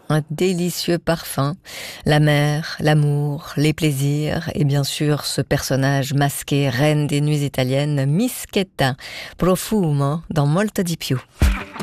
un délicieux parfum, la mer, l'amour, les plaisirs et bien sûr ce personnage masqué, reine des nuits italiennes, Mischetta, profumo dans Molto di più.